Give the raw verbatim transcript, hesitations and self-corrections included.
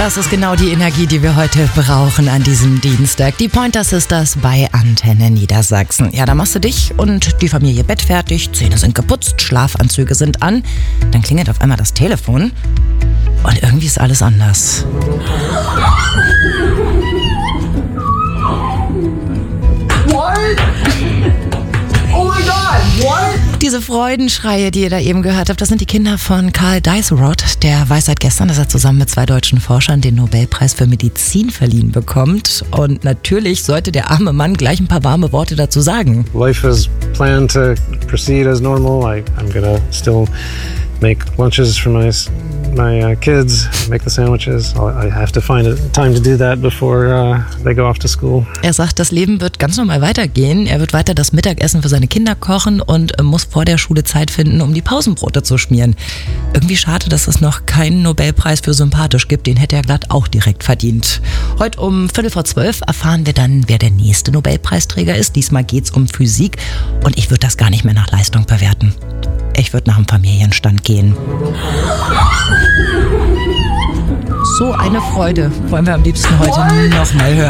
Das ist genau die Energie, die wir heute brauchen an diesem Dienstag. Die Pointer Sisters bei Antenne Niedersachsen. Ja, da machst du dich und die Familie bettfertig, Zähne sind geputzt, Schlafanzüge sind an. Dann klingelt auf einmal das Telefon und irgendwie ist alles anders. What? Oh my God, what? Diese Freudenschreie, die ihr da eben gehört habt, das sind die Kinder von Karl Deisseroth. Der weiß seit gestern, dass er zusammen mit zwei deutschen Forschern den Nobelpreis für Medizin verliehen bekommt. Und natürlich sollte der arme Mann gleich ein paar warme Worte dazu sagen. Life is planned to proceed as normal. I, I'm gonna still make lunches for my my uh, kids, make the sandwiches. I have to find a time to do that before uh, they go off to school. Er sagt, das Leben wird ganz normal weitergehen. Er wird weiter das Mittagessen für seine Kinder kochen und äh, muss vor der Schule Zeit finden, um die Pausenbrote zu schmieren. Irgendwie schade, dass es noch keinen Nobelpreis für sympathisch gibt. Den hätte er glatt auch direkt verdient. Heute um Viertel vor zwölf erfahren wir dann, wer der nächste Nobelpreisträger ist. Diesmal geht's um Physik und ich würde das gar nicht mehr nach Leistung bewerten. Ich würde nach dem Familienstand gehen. So eine Freude wollen wir am liebsten heute noch mal hören.